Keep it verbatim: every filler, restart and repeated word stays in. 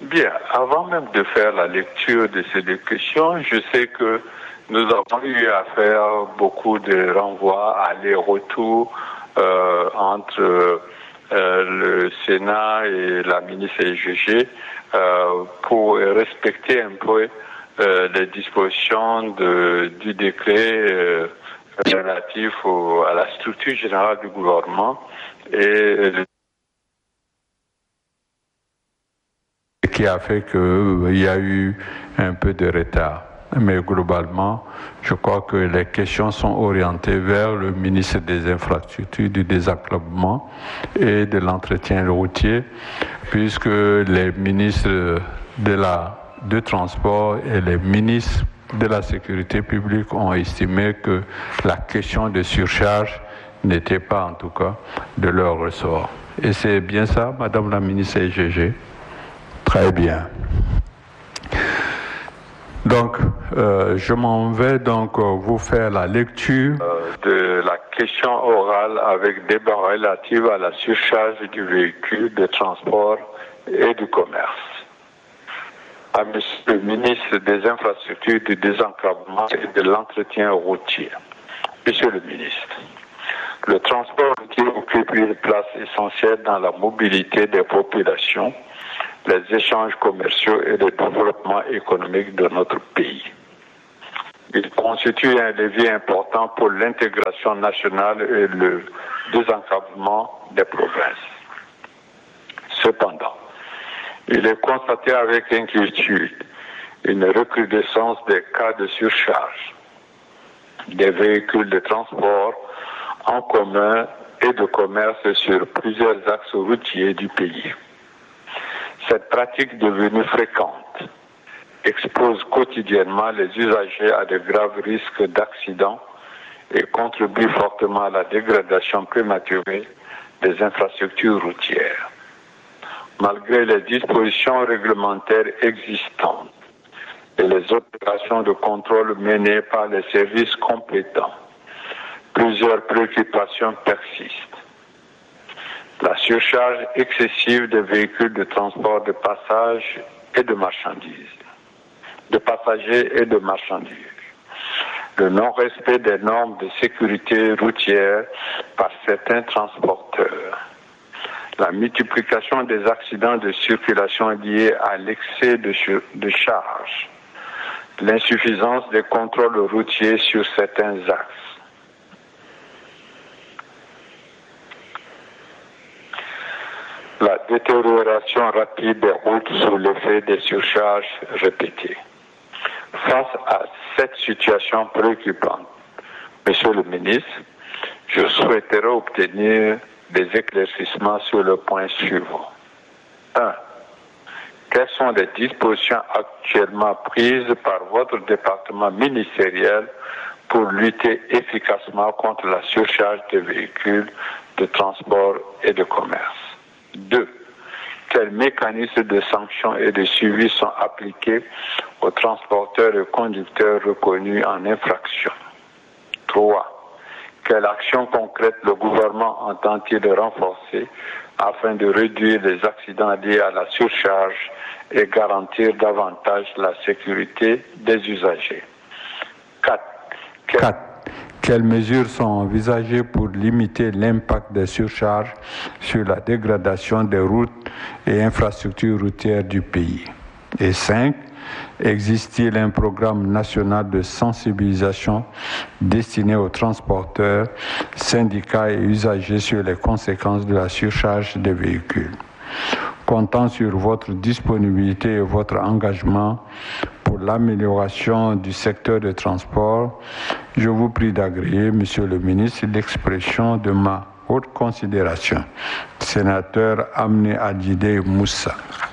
Bien, avant même de faire la lecture de ces deux questions, je sais que nous avons eu à faire beaucoup de renvois, aller-retour euh, entre euh, le Sénat et la ministre S G G euh, pour respecter un peu euh, les dispositions de, du décret euh, relatif au, à la structure générale du gouvernement et qui a fait qu'il y a eu un peu de retard. Mais globalement, je crois que les questions sont orientées vers le ministre des Infrastructures, du désenclavement et de l'entretien routier, puisque les ministres de la, de transport et les ministres de la sécurité publique ont estimé que la question de surcharge n'était pas, en tout cas, de leur ressort. Et c'est bien ça, Madame la ministre S G G? Très bien. Donc, euh, je m'en vais donc euh, vous faire la lecture euh, de la question orale avec débat relatif à la surcharge du véhicule de transport et du commerce. À Monsieur le ministre des Infrastructures, du désenclavement et de l'entretien routier. Monsieur le ministre, le transport routier occupe une place essentielle dans la mobilité des populations, les échanges commerciaux et le développement économique de notre pays. Il constitue un levier important pour l'intégration nationale et le désenclavement des provinces. Cependant, il est constaté avec inquiétude une recrudescence des cas de surcharge des véhicules de transport en commun et de commerce sur plusieurs axes routiers du pays. Cette pratique devenue fréquente expose quotidiennement les usagers à de graves risques d'accidents et contribue fortement à la dégradation prématurée des infrastructures routières. Malgré les dispositions réglementaires existantes et les opérations de contrôle menées par les services compétents, plusieurs préoccupations persistent. La surcharge excessive des véhicules de transport de passage et de marchandises, de passagers et de marchandises, le non-respect des normes de sécurité routière par certains transporteurs, la multiplication des accidents de circulation liés à l'excès de, de charge, l'insuffisance des contrôles routiers sur certains axes, la détérioration rapide des routes sous l'effet des surcharges répétées. Face à cette situation préoccupante, Monsieur le ministre, je souhaiterais obtenir des éclaircissements sur le point suivant. un. Quelles sont les dispositions actuellement prises par votre département ministériel pour lutter efficacement contre la surcharge des véhicules de transport et de commerce? deux. Quels mécanismes de sanctions et de suivi sont appliqués aux transporteurs et conducteurs reconnus en infraction? trois. Quelles actions concrètes le gouvernement entend-il renforcer afin de réduire les accidents liés à la surcharge et garantir davantage la sécurité des usagers? quatre. Quelles... Quelles mesures sont envisagées pour limiter l'impact des surcharges sur la dégradation des routes et infrastructures routières du pays? Et cinq. Existe-t-il un programme national de sensibilisation destiné aux transporteurs, syndicats et usagers sur les conséquences de la surcharge des véhicules? Comptant sur votre disponibilité et votre engagement pour l'amélioration du secteur de transport, je vous prie d'agréer, Monsieur le ministre, l'expression de ma haute considération. Sénateur Amné Adjidé Moussa.